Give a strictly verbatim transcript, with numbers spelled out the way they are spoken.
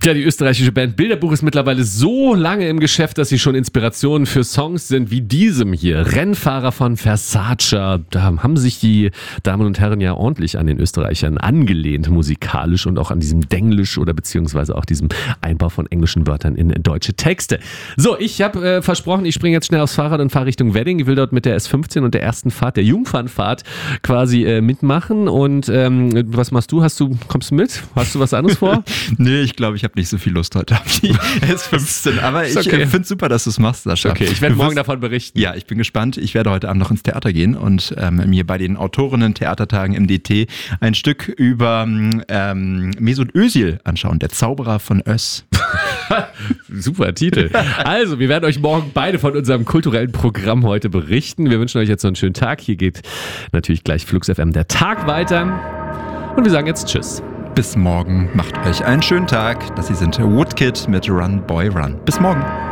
Ja, die österreichische Band Bilderbuch ist mittlerweile so lange im Geschäft, dass sie schon Inspirationen für Songs sind wie diesem hier. Rennfahrer von Versace. Da haben sich die Damen und Herren ja ordentlich an den Österreichern angelehnt, musikalisch und auch an diesem Denglisch oder beziehungsweise auch diesem Einbau von englischen Wörtern in deutsche Texte. So, ich habe äh, versprochen, ich springe jetzt schnell aufs Fahrrad und fahre Richtung Wedding. Ich will dort mit der S fünfzehn und der ersten Fahrt, der Jungfernfahrt quasi äh, mitmachen. Und ähm, was machst du? Hast du, kommst du mit? Hast du was anderes vor? Nee, ich glaube, ich habe nicht so viel Lust heute auf die S fünfzehn, aber ich okay. finde es super, dass du es machst, Sascha. Okay, ich werde morgen wirst, davon berichten. Ja, ich bin gespannt. Ich werde heute Abend noch ins Theater gehen und ähm, mir bei den Autorinnen-Theatertagen im D T ein Stück über ähm, Mesut Özil anschauen, der Zauberer von Ös. Super Titel. Also, wir werden euch morgen beide von unserem kulturellen Programm heute berichten. Wir wünschen euch jetzt noch einen schönen Tag. Hier geht natürlich gleich Flux F M der Tag weiter. Und wir sagen jetzt Tschüss. Bis morgen. Macht euch einen schönen Tag. Das hier sind Woodkid mit Run Boy Run. Bis morgen.